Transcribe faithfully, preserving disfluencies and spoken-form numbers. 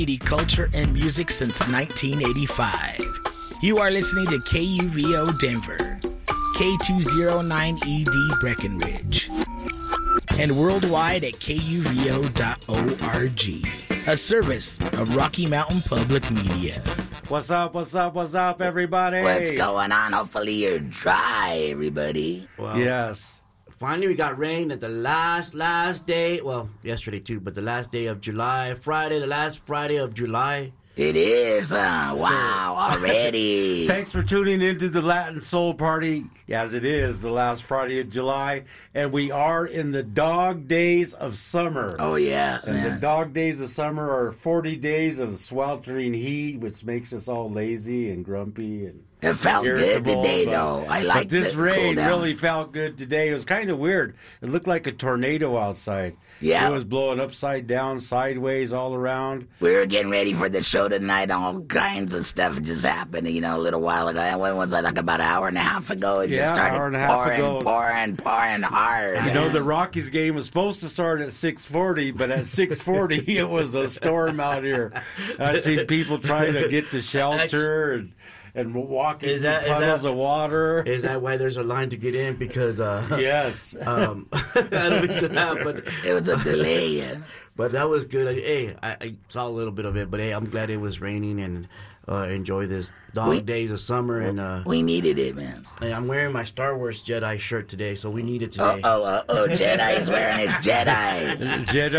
Culture and music since nineteen eighty-five. You are listening to K U V O Denver, K two oh nine E D Breckenridge, and worldwide at K U V O dot org, a service of Rocky Mountain Public Media. What's up, what's up, what's up, everybody? What's going on? Hopefully you're dry, everybody. Well, yes. Finally, we got rain at the last, last day. Well, yesterday too, but the last day of July. Friday, the last Friday of July. It is, uh, wow, already. Thanks for tuning into the Latin Soul Party, as it is the last Friday of July, and we are in the dog days of summer. Oh, yeah, And man. the dog days of summer are forty days of sweltering heat, which makes us all lazy and grumpy and It felt good irritable, today, but- though. I But like this the rain cool down. really felt good today. It was kind of weird. It looked like a tornado outside. Yeah. It was blowing upside down, sideways, all around. We were getting ready for the show tonight. All kinds of stuff just happened, you know, a little while ago. When was that? Like about an hour and a half ago? It Yeah, just started hour and a half pouring, ago. pouring, pouring hard. You know, the Rockies game was supposed to start at six forty, but at six forty, it was a storm out here. I've seen people trying to get to shelter and, and walking Is through that- is puddles that- of water. Is that why there's a line to get in? Because, uh, Yes. um, I don't mean to laugh, but, It was a delay. Yeah. but that was good. Hey, I, I saw a little bit of it, but hey, I'm glad it was raining and uh, enjoy this dog We- days of summer. And uh, We needed it, man. hey, I'm wearing my Star Wars Jedi shirt today, so we need it Oh, today. oh, oh, oh, Jedi's wearing his Jedi. Jedi